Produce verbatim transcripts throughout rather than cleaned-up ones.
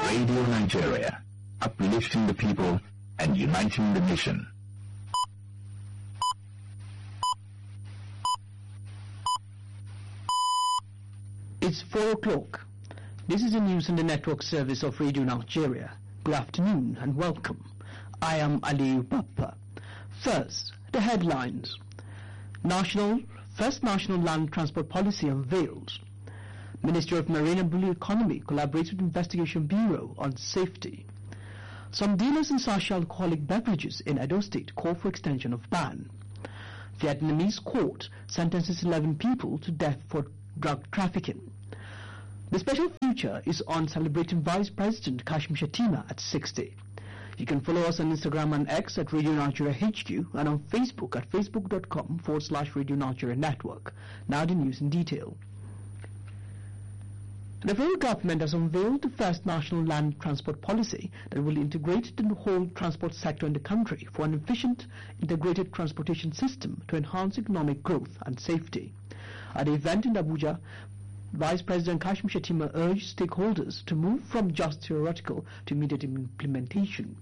Radio Nigeria, uplifting the people and uniting the nation. It's four o'clock. This is the news on the network service of Radio Nigeria. Good afternoon and welcome. I am Aliyu Bappa. First, the headlines. National First National Land Transport Policy unveiled. Ministry of Marine and Blue Economy collaborates with Investigation Bureau on safety. Some dealers in sachet alcoholic beverages in Edo State call for extension of ban. Vietnamese court sentences eleven people to death for drug trafficking. The special feature is on celebrating Vice President Kashim Shettima at sixty. You can follow us on Instagram and X at Radio Nigeria H Q and on Facebook at facebook.com forward slash Radio Nigeria Network. Now the news in detail. The federal government has unveiled the first national land transport policy that will integrate the whole transport sector in the country for an efficient, integrated transportation system to enhance economic growth and safety. At the event in Abuja, Vice President Kashim Shettima urged stakeholders to move from just theoretical to immediate implementation.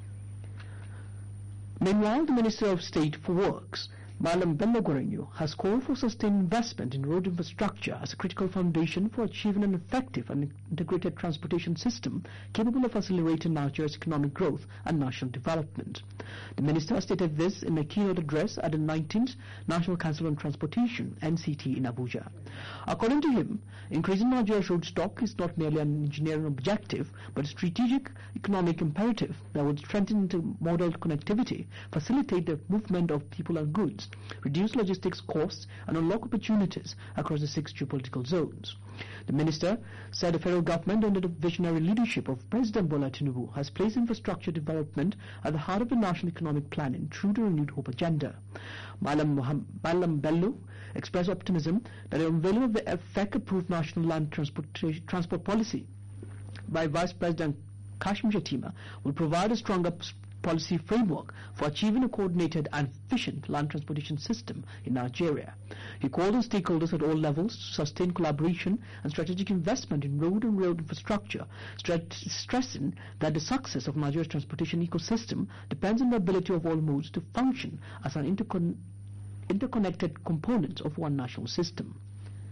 Meanwhile, the Minister of State for Works, Malam Bello Gorenyo, has called for sustained investment in road infrastructure as a critical foundation for achieving an effective and integrated transportation system capable of accelerating Nigeria's economic growth and national development. The minister stated this in a keynote address at the nineteenth National Council on Transportation, N C T, in Abuja. According to him, increasing Nigeria's road stock is not merely an engineering objective, but a strategic economic imperative that would strengthen intermodal connectivity, facilitate the movement of people and goods, reduce logistics costs, and unlock opportunities across the six geopolitical zones. The minister said the federal government, under the visionary leadership of President Bola Tinubu, has placed infrastructure development at the heart of the national economic planning through the Renewed Hope agenda. Malam, Malam Bello expressed optimism that the unveiling of the F E C-approved national land transport, transport policy by Vice President Kashim Shettima will provide a stronger policy framework for achieving a coordinated and efficient land transportation system in Nigeria. He called on stakeholders at all levels to sustain collaboration and strategic investment in road and rail infrastructure, stressing that the success of Nigeria's transportation ecosystem depends on the ability of all modes to function as an intercon interconnected components of one national system.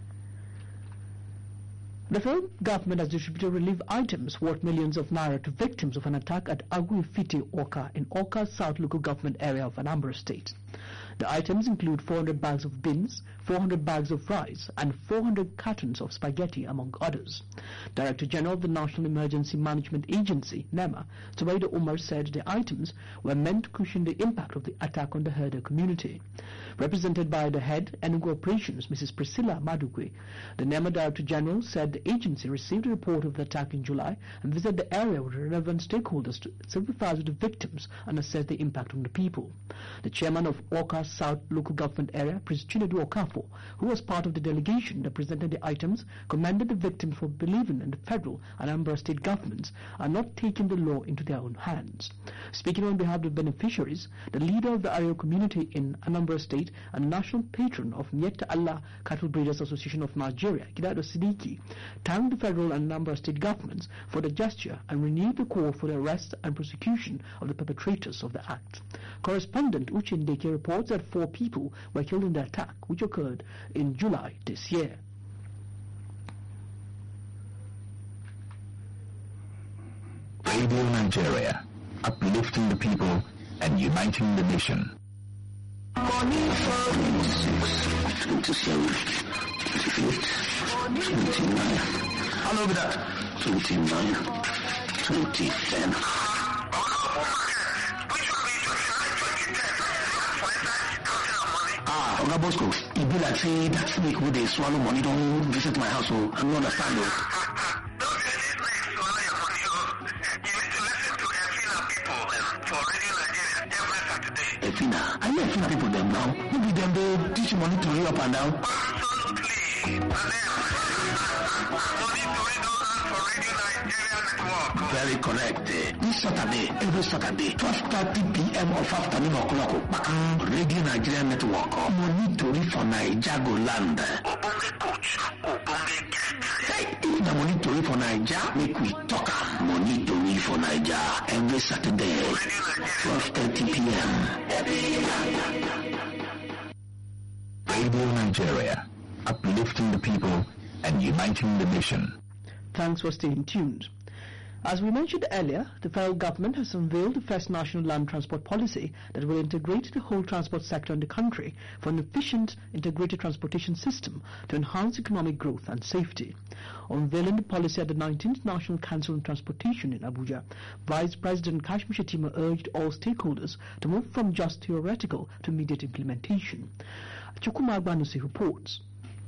The federal government has distributed relief items worth millions of naira to victims of an attack at Aguifite Oka in Oka South local government area of Anambra State. The items include four hundred bags of beans, four hundred bags of rice, and four hundred cartons of spaghetti, among others. Director General of the National Emergency Management Agency, NEMA, Zubaida Umar, said the items were meant to cushion the impact of the attack on the herder community. Represented by the head Enugu Operations, Missus Priscilla Madugwe, the NEMA Director General said the agency received a report of the attack in July and visited the area with relevant stakeholders to sympathize with the victims and assess the impact on the people. The chairman of Oka South local government area, Prince Chinedu Okafo, who was part of the delegation that presented the items, commended the victims for believing in the federal and Anambra state governments and not taking the law into their own hands. Speaking on behalf of the beneficiaries, the leader of the Ario community in Anambra State and national patron of Mietta Allah Cattle Breeders Association of Nigeria, Gidado Sidiki, thanked the federal and Anambra state governments for the gesture and renewed the call for the arrest and prosecution of the perpetrators of the act. Correspondent Uche Ndeke reports that four people were killed in the attack, which occurred in July this year. Radio Nigeria, uplifting the people and uniting the nation. Morning for twenty-six, twenty-seven, twenty-eight, twenty-nine. How long is that? twenty-nine, twenty, ten. Ah, Oga Bosco, it be like say that snake who they swallow money don't visit my house, so I don't understand though. Efina, I know Efina people them now. Who be them they teach money to read up and down? Absolutely. And then money to read up for Radio Nigeria Network. Very correct. This Saturday, every Saturday, twelve thirty p m of afternoon o'clock, back on Radio Nigeria Network. Money to read for Nigeria Land. Obonge coach, Obonge Hey, if na money tori for Naija, make we talk am. Money tori for Naija every Saturday, twelve thirty p.m. Radio Nigeria, uplifting the people and uniting the nation. Thanks for staying tuned. As we mentioned earlier, the federal government has unveiled the first national land transport policy that will integrate the whole transport sector in the country for an efficient, integrated transportation system to enhance economic growth and safety. Unveiling the policy at the nineteenth National Council on Transportation in Abuja, Vice President Kashim Shettima urged all stakeholders to move from just theoretical to immediate implementation. Chukuma Agbanusi reports.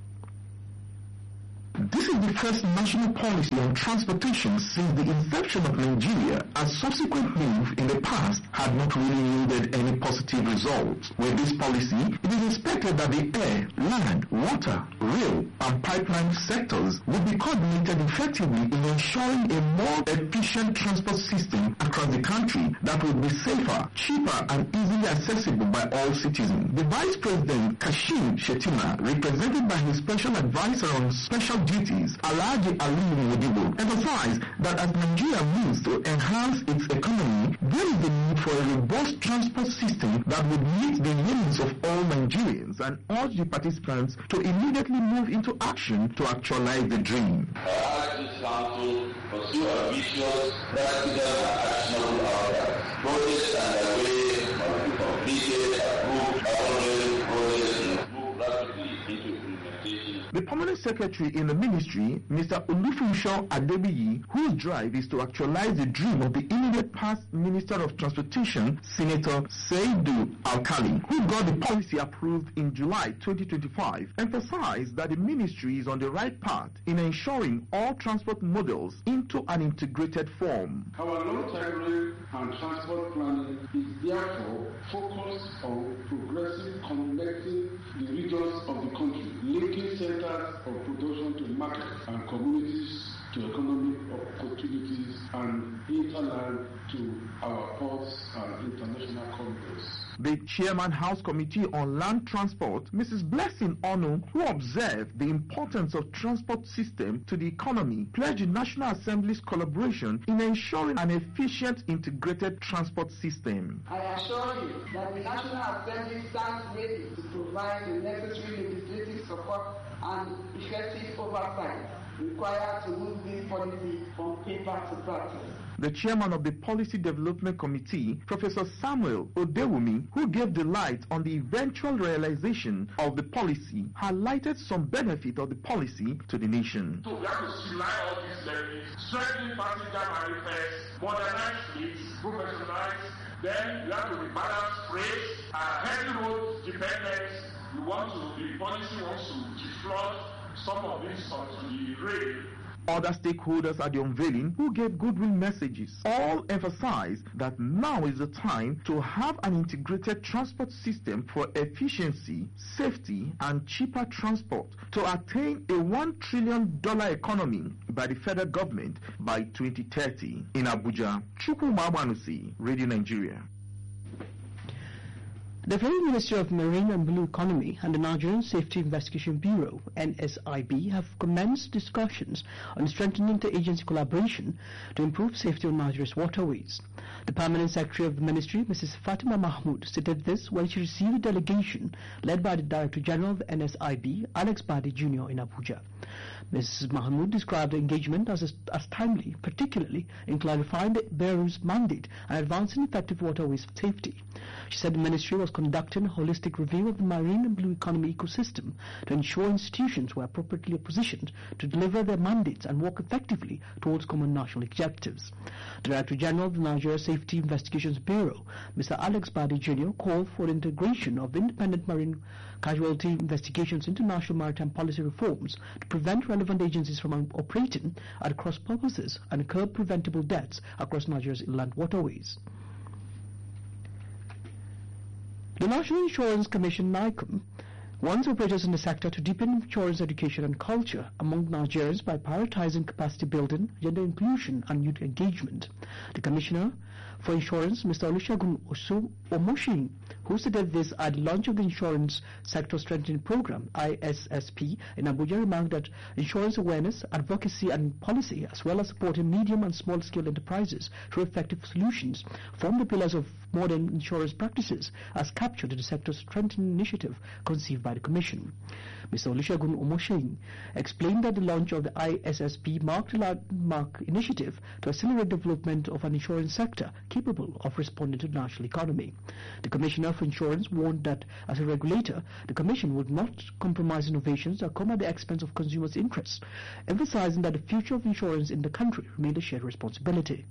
This is the first national policy on transportation since the inception of Nigeria, as subsequent moves in the past had not really yielded any positive results. With this policy, it is expected that the air, land, water, rail, and pipeline sectors will be coordinated effectively in ensuring a more efficient transport system across the country that will be safer, cheaper, and easily accessible by all citizens. The Vice President, Kashim Shettima, represented by his special advisor on special duties, Alhaji Ali Modibo, emphasized that as Nigeria moves to enhance its economy, there is the need for a robust transport system that would meet the needs of all Nigerians, and urged the participants to immediately move into action to actualize the dream. I urge this council to pursue ambitious, practical, and actionable outcomes. Projects underway must be completed, approved, already projects must move rapidly into implementation. The permanent secretary in the ministry, Mister Olufunso Adebiyi, whose drive is to actualize the dream of the immediate past Minister of Transportation, Senator Seidu Alkali, who got the policy approved in July twenty twenty-five, emphasized that the ministry is on the right path in ensuring all transport models into an integrated form. Our long-term rail and transport planning is therefore focused on progressing connecting the regions of the country, linking centers of production to markets and communities to economic opportunities, and hinterland to our ports and international corridors. The Chairman House Committee on Land Transport, Missus Blessing Onu, who observed the importance of transport system to the economy, pledged the National Assembly's collaboration in ensuring an efficient integrated transport system. I assure you that the National Assembly stands ready to provide the necessary legislative support and effective oversight required to move this policy from paper to practice. The chairman of the Policy Development Committee, Professor Samuel Odewumi, who gave the light on the eventual realization of the policy, highlighted some benefit of the policy to the nation. So we have to streamline all these levies, strengthen passenger manifests, modernize fleets, professionalize, then we have to rebalance freight, uh, heavy road dependence. We want to, the policy wants to defloat some of this onto the rail. Other stakeholders at the unveiling, who gave goodwill messages, all emphasized that now is the time to have an integrated transport system for efficiency, safety, and cheaper transport to attain a one trillion dollars economy by the federal government by twenty thirty. In Abuja, Chukuma Agbanusi, Radio Nigeria. The Federal Ministry of Marine and Blue Economy and the Nigerian Safety Investigation Bureau, N S I B, have commenced discussions on strengthening interagency collaboration to improve safety on Nigeria's waterways. The Permanent Secretary of the Ministry, Missus Fatima Mahmood, stated this when she received a delegation led by the Director General of the N S I B, Alex Badi Junior in Abuja. Missus Mahmood described the engagement as, as timely, particularly in clarifying the Bureau's mandate and advancing effective waterways safety. She said the ministry was conducting a holistic review of the marine and blue economy ecosystem to ensure institutions were appropriately positioned to deliver their mandates and work effectively towards common national objectives. The Director General of the Nigeria Safety Investigations Bureau, Mister Alex Badi Junior, called for the integration of independent marine casualty investigations into national maritime policy reforms to prevent relevant agencies from operating at cross purposes and curb preventable deaths across Nigeria's inland waterways. The National Insurance Commission, NICOM, wants operators in the sector to deepen insurance education and culture among Nigerians by prioritizing capacity building, gender inclusion, and youth engagement. The Commissioner for Insurance, Mister Olusegun Omoshin, who stated this at the launch of the Insurance Sector Strengthening Program, I S S P, in Abuja, remarked that insurance awareness, advocacy and policy, as well as supporting medium and small-scale enterprises through effective solutions, form the pillars of modern insurance practices as captured in the Sector Strengthening Initiative conceived by the Commission. Mister Olusegun Omoshin explained that the launch of the I S S P marked a landmark initiative to accelerate development of an insurance sector capable of responding to the national economy. The Commissioner for Insurance warned that as a regulator, the Commission would not compromise innovations that come at the expense of consumers' interests, emphasizing that the future of insurance in the country remained a shared responsibility.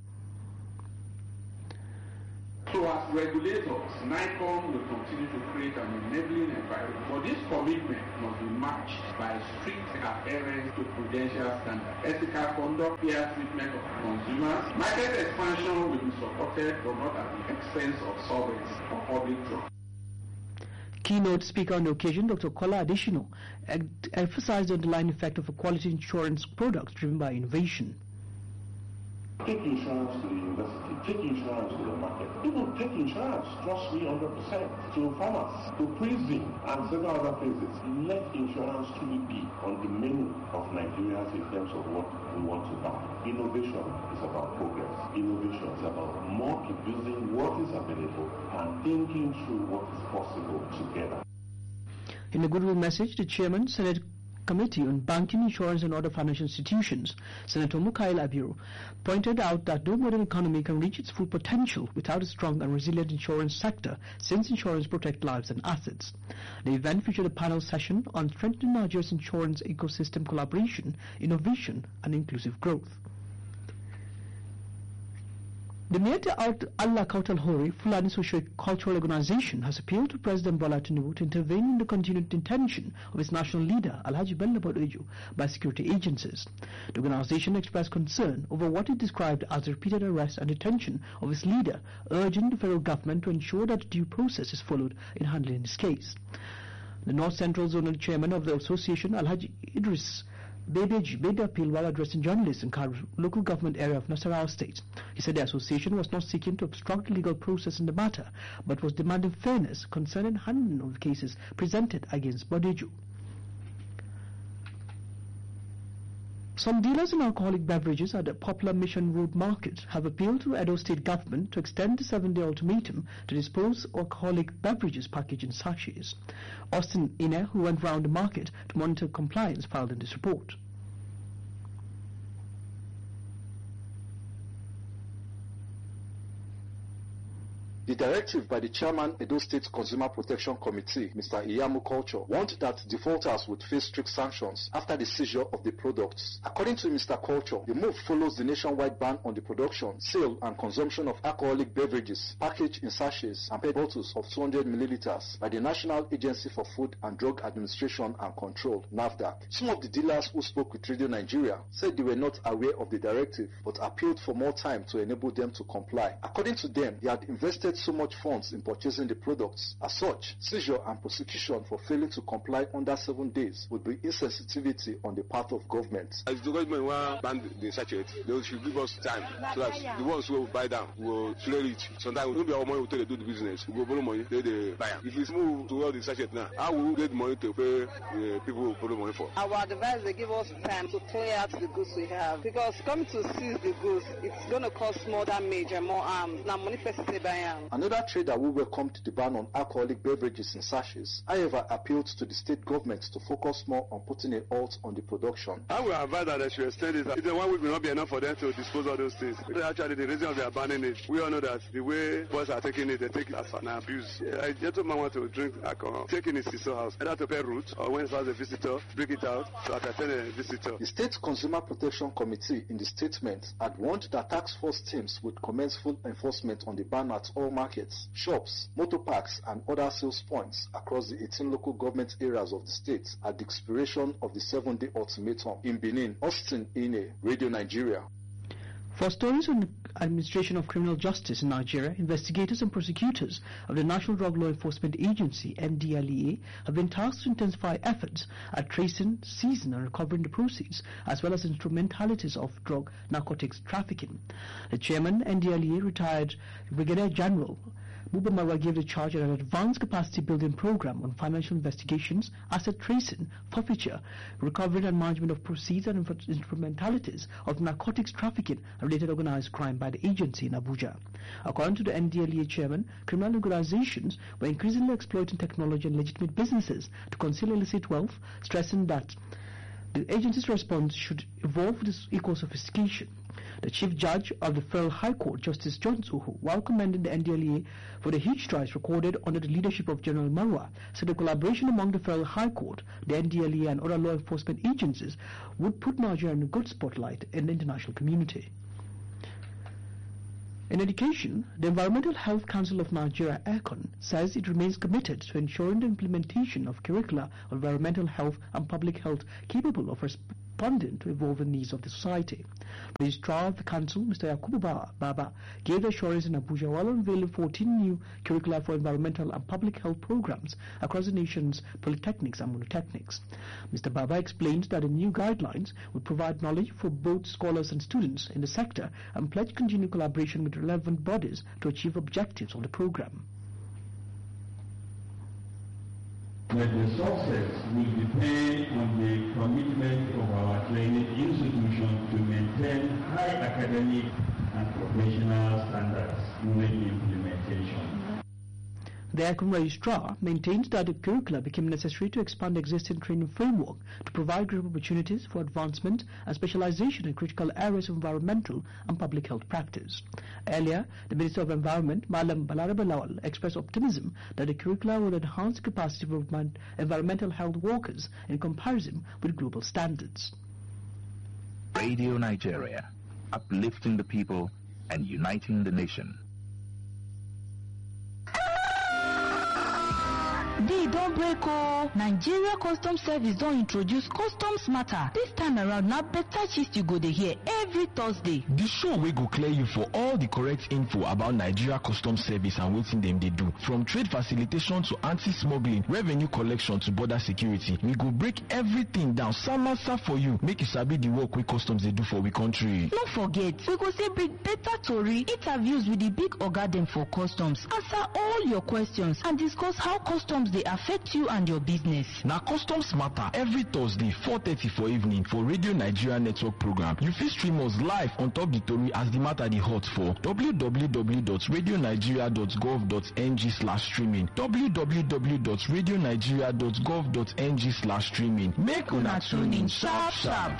So as regulators, NICOM will continue to create an enabling environment, but this commitment must be matched by strict adherence to prudential standards, ethical conduct, fair treatment of consumers. Market expansion will be supported, but not at the expense of solvency or public trust. Keynote speaker on the occasion, Doctor Kola Adeshino, emphasized the underlying effect of a quality insurance product driven by innovation. Take insurance to the university, take insurance to the market. Even take insurance, trust me, one hundred percent, to farmers, to prison, and several other places. Let insurance truly be on the menu of Nigerians in terms of what we want to buy. Innovation is about progress. Innovation is about more using what is available and thinking through what is possible together. In a goodwill message, the chairman, Senate Committee on Banking, Insurance and Other Financial Institutions, Senator Mukail Abiru, pointed out that no modern economy can reach its full potential without a strong and resilient insurance sector, since insurance protects lives and assets. The event featured a panel session on strengthening Nigeria's insurance ecosystem collaboration, innovation and inclusive growth. The Miete Allah Kautal Hori Fulani Socio-Cultural Organization has appealed to President Bola Tinubu to intervene in the continued detention of its national leader, Alhaji Bello Bodejo, by security agencies. The organization expressed concern over what it described as the repeated arrest and detention of its leader, urging the federal government to ensure that due process is followed in handling this case. The North Central Zonal Chairman of the association, Alhaji Idris Bebeji, made the appeal while addressing journalists in Karu, local government area of Nasarawa State. He said the association was not seeking to obstruct the legal process in the matter, but was demanding fairness concerning handling of the cases presented against Bodejo. Some dealers in alcoholic beverages at the popular Mission Road Market have appealed to Edo State government to extend the seven-day ultimatum to dispose alcoholic beverages packaged in sachets. Austin Ine, who went round the market to monitor compliance, filed in this report. The directive by the chairman Edo State Consumer Protection Committee, Mister Iyamu Culture, warned that defaulters would face strict sanctions after the seizure of the products. According to Mister Culture, the move follows the nationwide ban on the production, sale and consumption of alcoholic beverages packaged in sachets and P E T bottles of two hundred milliliters by the National Agency for Food and Drug Administration and Control, NAFDAC. Some of the dealers who spoke with Radio Nigeria said they were not aware of the directive but appealed for more time to enable them to comply. According to them, they had invested so much funds in purchasing the products. As such, seizure and prosecution for failing to comply under seven days would be insensitivity on the part of government. If the government will ban the sachet, they should give us time so that the ones who will buy them will clear it. Sometimes we will be our money to do the business. We will borrow money, they the buy them. If it's move to all the sachet now, how will we get money to pay the people who borrow money for? Our advice, they give us time to clear out the goods we have, because coming to seize the goods, it's going to cause more damage and more harm. Now money first say buy them. Another trader who welcomed the ban on alcoholic beverages in sachets, however, appealed to the state government to focus more on putting a halt on the production. I will advise that they should extend it. It's a one week will not be enough for them to dispose of those things. Actually, the reason they are banning it, we all know that the way boys are taking it, they take it as an abuse. A gentleman wants to drink alcohol, taking it to his house, either to pay root or when he has a visitor, bring it out to attend a visitor. The State Consumer Protection Committee, in the statement, had warned that task force teams would commence full enforcement on the ban at all markets, shops, motor parks and other sales points across the eighteen local government areas of the state at the expiration of the seven-day ultimatum. In Benin, Austin Ine, Radio Nigeria. For stories on the administration of criminal justice in Nigeria, investigators and prosecutors of the National Drug Law Enforcement Agency, N D L E A, have been tasked to intensify efforts at tracing, seizing and recovering the proceeds, as well as instrumentalities of drug narcotics trafficking. The chairman, N D L E A, retired Brigadier General Buba Marwa, gave the charge at an advanced capacity building program on financial investigations, asset tracing, forfeiture, recovery and management of proceeds and instrumentalities of narcotics trafficking and related organized crime by the agency in Abuja. According to the N D L E A chairman, criminal organizations were increasingly exploiting technology and legitimate businesses to conceal illicit wealth, stressing that the agency's response should evolve with equal sophistication. The Chief Judge of the Federal High Court, Justice John Zuhu, while commending the N D L E A for the huge strides recorded under the leadership of General Marwa, said the collaboration among the Federal High Court, the N D L E A and other law enforcement agencies would put Nigeria in a good spotlight in the international community. In education, the Environmental Health Council of Nigeria, ERCON, says it remains committed to ensuring the implementation of curricula on environmental health and public health capable of responding to evolving needs of the society. The Registrar of the Council, Mister Yakubu Baba, gave the assurance in Abuja while unveiling fourteen new curricula for environmental and public health programs across the nation's polytechnics and monotechnics. Mister Baba explained that the new guidelines would provide knowledge for both scholars and students in the sector and pledge continued collaboration with relevant bodies to achieve objectives of the program. But the success will depend on the commitment of our training institutions to maintain high academic and professional standards during implementation. The ERCON Registrar maintains that the curricula became necessary to expand the existing training framework to provide greater opportunities for advancement and specialization in critical areas of environmental and public health practice. Earlier, the Minister of Environment, Malam Balarabe Lawal, expressed optimism that the curricula will enhance the capacity of environmental health workers in comparison with global standards. Radio Nigeria, uplifting the people and uniting the nation. Day don't break oh. Nigeria Customs Service don't introduce Customs Matter. This time around, now better gist you go to hear every Thursday. The show will go clear you for all the correct info about Nigeria Customs Service and what them they do. From trade facilitation to anti-smuggling, revenue collection to border security. We go break everything down. Samasa for you. Make you sabi the work we customs they do for we country. Don't forget, we go say bring better story, interviews with the big oga dem for customs. Answer all your questions and discuss how customs they affect you and your business. Now Customs Matter every Thursday four thirty for evening for Radio Nigeria Network program. You fit stream us live on top the story as the matter the hot for w w w dot radio nigeria dot gov dot n g slash streaming w w w dot radio nigeria dot gov dot n g slash streaming. Make una tune in sharp sharp.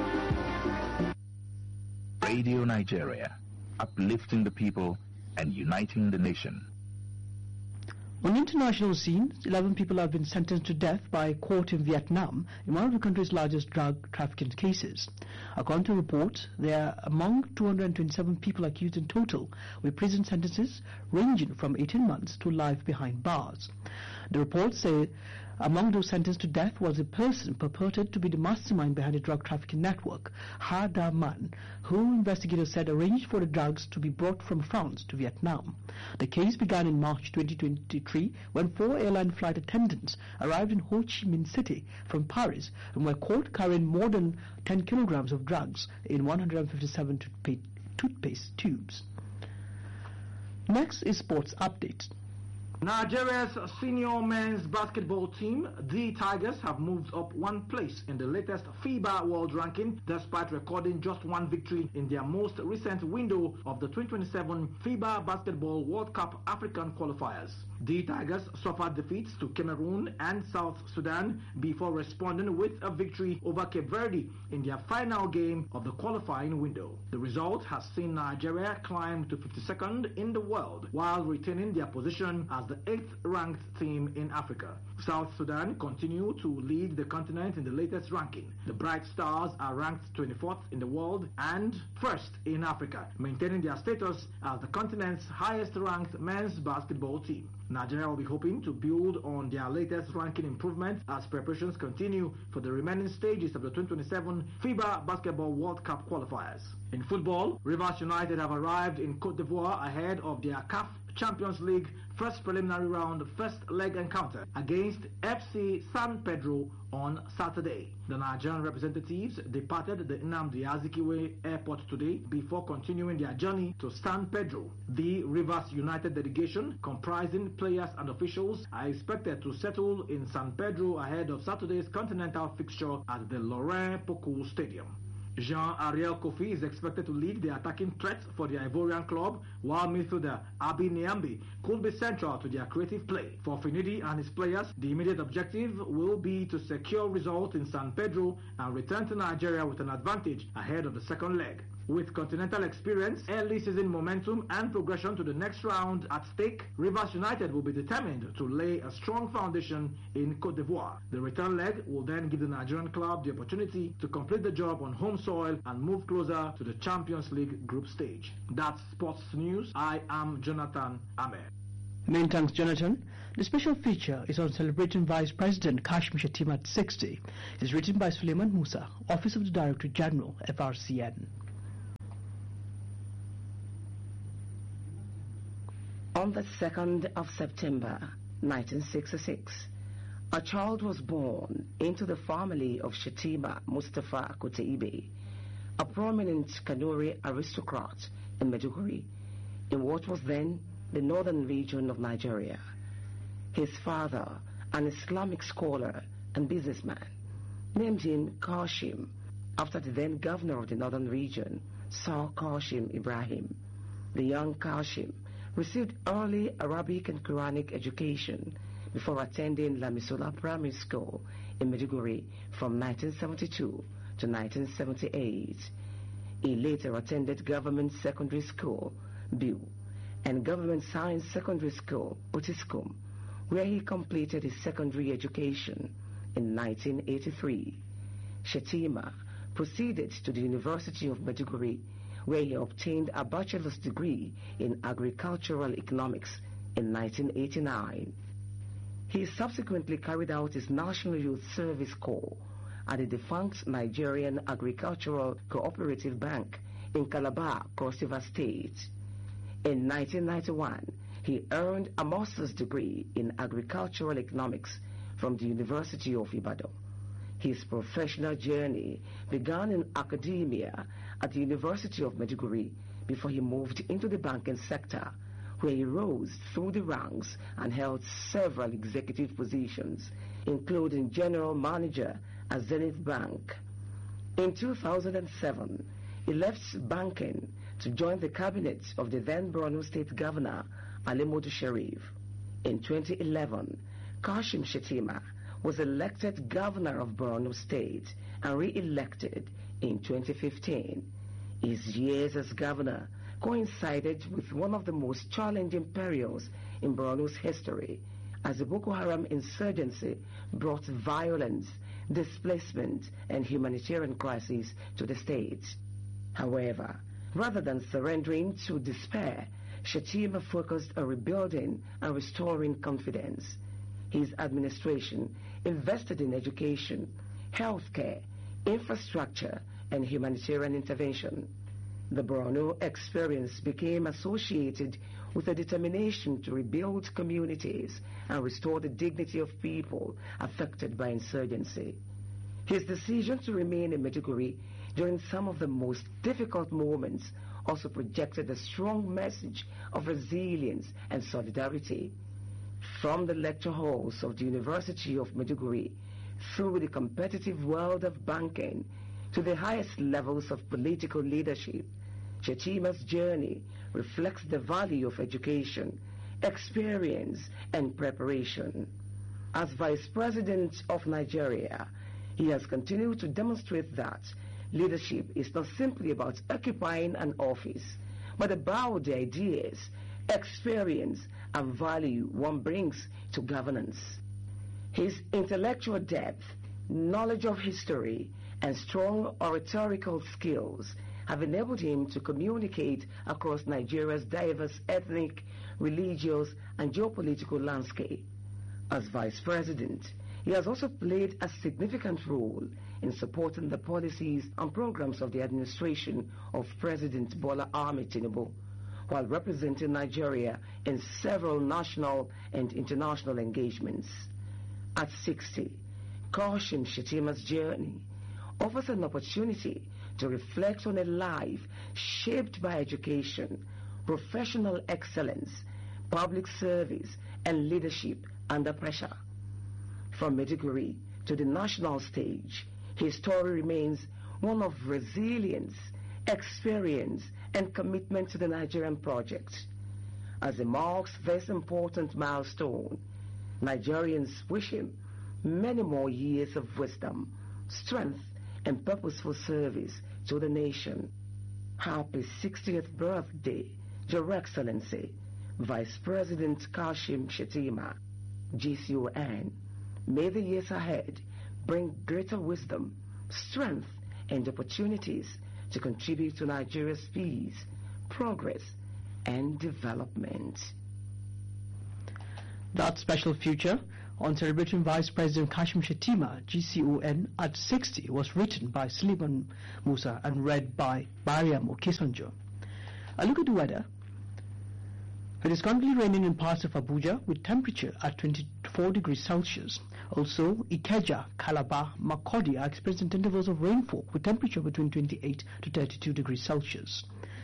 Radio Nigeria, uplifting the people and uniting the nation. On the international scene, eleven people have been sentenced to death by a court in Vietnam in one of the country's largest drug trafficking cases. According to reports, they are among two hundred twenty-seven people accused in total, with prison sentences ranging from eighteen months to life behind bars. The reports say among those sentenced to death was a person purported to be the mastermind behind the drug trafficking network, Ha Da Man, who investigators said arranged for the drugs to be brought from France to Vietnam. The case began in March twenty twenty-three when four airline flight attendants arrived in Ho Chi Minh City from Paris and were caught carrying more than ten kilograms of drugs in one hundred fifty-seven toothpaste, toothpaste tubes. Next is sports update. Nigeria's senior men's basketball team, the Tigers, have moved up one place in the latest FIBA World Ranking despite recording just one victory in their most recent window of the twenty twenty-seven FIBA Basketball World Cup African qualifiers. The Tigers suffered defeats to Cameroon and South Sudan before responding with a victory over Cape Verde in their final game of the qualifying window. The result has seen Nigeria climb to fifty-second in the world while retaining their position as the eighth ranked team in Africa. South Sudan continue to lead the continent in the latest ranking. The Bright Stars are ranked twenty-fourth in the world and first in Africa, maintaining their status as the continent's highest ranked men's basketball team. Nigeria will be hoping to build on their latest ranking improvement as preparations continue for the remaining stages of the twenty twenty-seven FIBA Basketball World Cup qualifiers. In football, Rivers United have arrived in Cote d'Ivoire ahead of their C A F Champions League first preliminary round first leg encounter against F C San Pedro on Saturday. The Nigerian representatives departed the Nnamdi Azikiwe airport today before continuing their journey to San Pedro. The Rivers United delegation, comprising players and officials, are expected to settle in San Pedro ahead of Saturday's continental fixture at the Laurent Pokou Stadium. Jean-Ariel Kofi is expected to lead the attacking threats for the Ivorian club, while midfielder Abi Niambi could be central to their creative play. For Finidi and his players, the immediate objective will be to secure results in San Pedro and return to Nigeria with an advantage ahead of the second leg. With continental experience, early season momentum and progression to the next round at stake, Rivers United will be determined to lay a strong foundation in Cote d'Ivoire. The return leg will then give the Nigerian club the opportunity to complete the job on home soil and move closer to the Champions League group stage. That's Sports News. I am Jonathan Ahmed. Many thanks, Jonathan. The special feature is on celebrating Vice President Kashim Shettima at sixty. It is written by Suleiman Musa, Office of the Director General, F R C N. On the second of September nineteen sixty-six, a child was born into the family of Shettima Mustafa Koteibe, a prominent Kanuri aristocrat in Maiduguri, in what was then the northern region of Nigeria. His father, an Islamic scholar and businessman, named him Kashim after the then governor of the northern region, Sir Kashim Ibrahim. The young Kashim received early Arabic and Quranic education before attending Lamisola Primary School in Maiduguri from nineteen seventy-two to nineteen seventy-eight. He later attended Government Secondary School, Biu, and Government Science Secondary School, Otiskum, where he completed his secondary education in nineteen eighty-three. Shettima proceeded to the University of Maiduguri, where he obtained a bachelor's degree in agricultural economics in nineteen eighty-nine. He subsequently carried out his National Youth Service Corps at the defunct Nigerian Agricultural Cooperative Bank in Calabar, Cross River State. In nineteen ninety-one, he earned a master's degree in agricultural economics from the University of Ibadan. His professional journey began in academia at the University of Maiduguri before he moved into the banking sector, where he rose through the ranks and held several executive positions, including general manager at Zenith Bank. In two thousand seven, he left banking to join the cabinet of the then Borno State Governor, Ali Modu Sharif. In twenty eleven, Kashim Shettima was elected governor of Borno State and re-elected in twenty fifteen. His years as governor coincided with one of the most challenging periods in Borno's history, as the Boko Haram insurgency brought violence, displacement, and humanitarian crises to the state. However, rather than surrendering to despair, Shettima focused on rebuilding and restoring confidence. His administration invested in education, healthcare, infrastructure, and humanitarian intervention. The Borno experience became associated with a determination to rebuild communities and restore the dignity of people affected by insurgency. His decision to remain in Maiduguri during some of the most difficult moments also projected a strong message of resilience and solidarity. From the lecture halls of the University of Maiduguri, through the competitive world of banking, to the highest levels of political leadership, Shettima's journey reflects the value of education, experience, and preparation. As Vice President of Nigeria, he has continued to demonstrate that leadership is not simply about occupying an office, but about the ideas, experience, and value one brings to governance. His intellectual depth, knowledge of history, and strong oratorical skills have enabled him to communicate across Nigeria's diverse ethnic, religious, and geopolitical landscape. As Vice President, he has also played a significant role in supporting the policies and programs of the administration of President Bola Ahmed Tinubu, while representing Nigeria in several national and international engagements. At sixty, Kashim Shettima's journey offers an opportunity to reflect on a life shaped by education, professional excellence, public service, and leadership under pressure. From Maiduguri to the national stage, his story remains one of resilience, experience, and commitment to the Nigerian project. As he marks this important milestone, Nigerians wish him many more years of wisdom, strength, and purposeful service to the nation. Happy sixtieth birthday, Your Excellency, Vice President Kashim Shettima, G C O N. May the years ahead bring greater wisdom, strength, and opportunities to contribute to Nigeria's peace, progress, and development. That special feature on celebrating Vice President Kashim Shettima, G C O N, at sixty was written by Suleiman Musa and read by Mariam Okesanjo. A look at the weather. It is currently raining in parts of Abuja with temperature at twenty-four degrees Celsius. Also, Ikeja, Calabar, Makurdi are experiencing intervals of rainfall with temperature between twenty-eight to thirty-two degrees Celsius.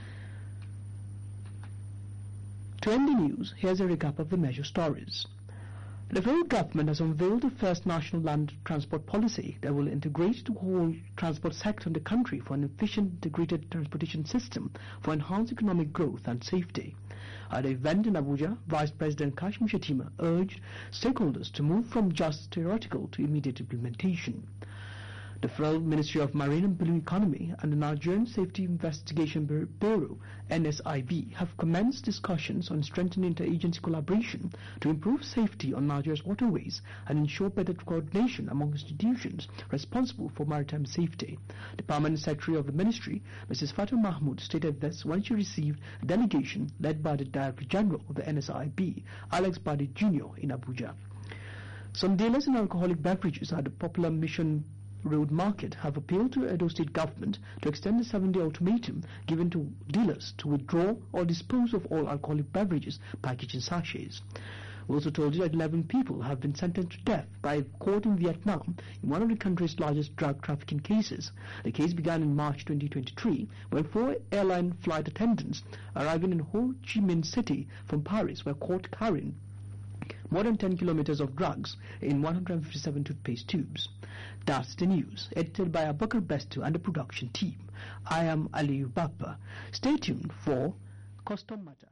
To end the news, here's a recap of the major stories. The federal government has unveiled the first national land transport policy that will integrate the whole transport sector in the country for an efficient integrated transportation system for enhanced economic growth and safety. At an event in Abuja, Vice President Kashim Shettima urged stakeholders to move from just theoretical to immediate implementation. The Federal Ministry of Marine and Blue Economy and the Nigerian Safety Investigation Bureau, N S I B, have commenced discussions on strengthening interagency collaboration to improve safety on Nigeria's waterways and ensure better coordination among institutions responsible for maritime safety. The Permanent Secretary of the Ministry, Missus Fatou Mahmood, stated this when she received a delegation led by the Director General of the N S I B, Alex Badi Junior in Abuja. Some dealers in alcoholic beverages at the popular Mission Road Market have appealed to Edo State government to extend the seven-day ultimatum given to dealers to withdraw or dispose of all alcoholic beverages packaged in sachets. We also told you that eleven people have been sentenced to death by a court in Vietnam in one of the country's largest drug trafficking cases. The case began in March twenty twenty-three when four airline flight attendants arriving in Ho Chi Minh City from Paris were caught carrying more than ten kilometers of drugs in one hundred fifty-seven toothpaste tubes. That's the news, edited by Abakar Bestu and the production team. I am Aliyu Bappa. Stay tuned for Custom Matter.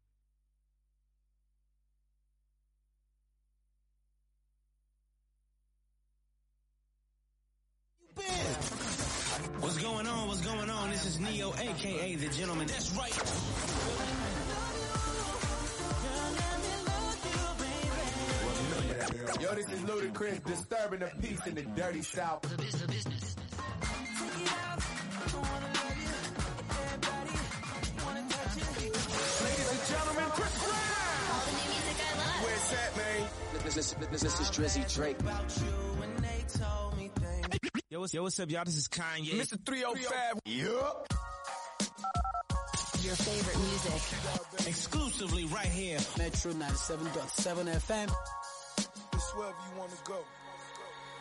What's going on? What's going on? This is Neo, aka The Gentleman. That's right. Yo, this is Ludacris, disturbing the peace in the dirty South. Ladies and gentlemen, Chris Brown! Where's that, man? This, this, this, this is Drizzy Drake. Yo, what's, yo, what's up, y'all? This is Kanye. Mister three oh five. Yup. Your favorite music. Exclusively right here. Metro ninety-seven point seven F M. It's wherever you want to go.